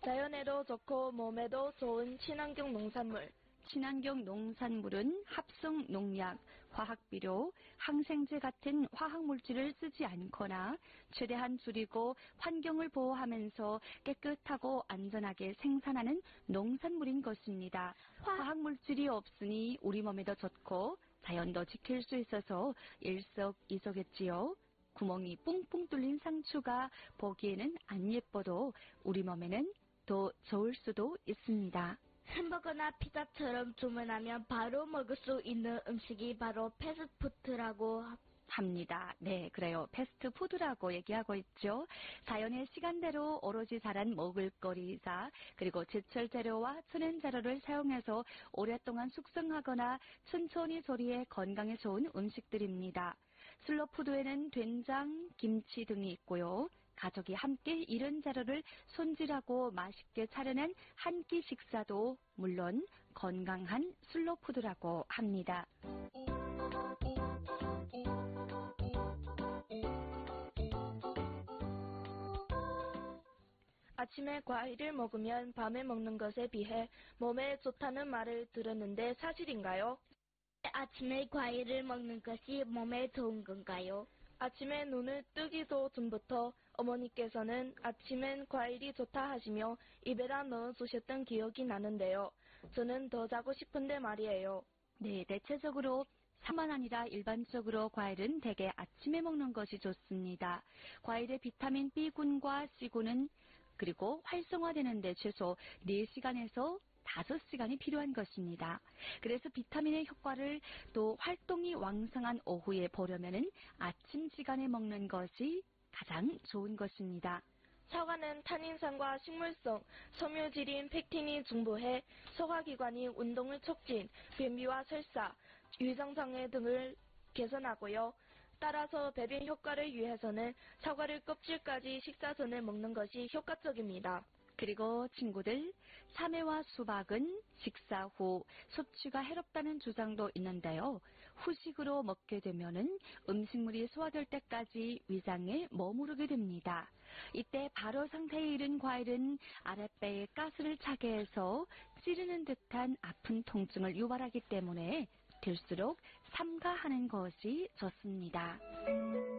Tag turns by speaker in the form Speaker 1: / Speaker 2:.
Speaker 1: 자연에도 좋고 몸에도 좋은 친환경 농산물.
Speaker 2: 친환경 농산물은 합성 농약, 화학비료, 항생제 같은 화학물질을 쓰지 않거나 최대한 줄이고 환경을 보호하면서 깨끗하고 안전하게 생산하는 농산물인 것입니다. 화학물질이 없으니 우리 몸에도 좋고 자연도 지킬 수 있어서 일석이조겠지요. 구멍이 뿡뿡 뚫린 상추가 보기에는 안 예뻐도 우리 몸에는 더 좋을 수도 있습니다.
Speaker 3: 햄버거나 피자처럼 주문하면 바로 먹을 수 있는 음식이 바로 패스트푸드라고
Speaker 2: 합니다. 네, 그래요. 패스트푸드라고 얘기하고 있죠. 자연의 시간대로 오로지 자란 먹을거리이자 그리고 제철 재료와 천연 재료를 사용해서 오랫동안 숙성하거나 천천히 조리해 건강에 좋은 음식들입니다. 슬로푸드에는 된장, 김치 등이 있고요. 가족이 함께 이런 재료를 손질하고 맛있게 차려낸 한 끼 식사도 물론 건강한 슬로푸드라고 합니다.
Speaker 1: 아침에 과일을 먹으면 밤에 먹는 것에 비해 몸에 좋다는 말을 들었는데 사실인가요?
Speaker 3: 아침에 과일을 먹는 것이 몸에 좋은 건가요?
Speaker 1: 아침에 눈을 뜨기도 전부터 어머니께서는 아침엔 과일이 좋다 하시며 입에다 넣어주셨던 기억이 나는데요. 저는 더 자고 싶은데 말이에요.
Speaker 2: 네, 대체적으로 뿐만 아니라 일반적으로 과일은 대개 아침에 먹는 것이 좋습니다. 과일의 비타민 B군과 C군은 그리고 활성화되는 데 최소 4시간에서 5시간이 필요한 것입니다. 그래서 비타민의 효과를 또 활동이 왕성한 오후에 보려면은 아침 시간에 먹는 것이 가장 좋은 것입니다.
Speaker 1: 사과는 탄닌산과 식물성, 섬유질인 펙틴이 중부해 소화기관이 운동을 촉진, 변비와 설사, 위장장애 등을 개선하고요. 따라서 배변 효과를 위해서는 사과를 껍질까지 식사 전에 먹는 것이 효과적입니다.
Speaker 2: 그리고 친구들, 참외와 수박은 식사 후 섭취가 해롭다는 주장도 있는데요. 후식으로 먹게 되면은 음식물이 소화될 때까지 위장에 머무르게 됩니다. 이때 발효 상태에 이른 과일은 아랫배에 가스를 차게 해서 찌르는 듯한 아픈 통증을 유발하기 때문에 될수록 삼가하는 것이 좋습니다.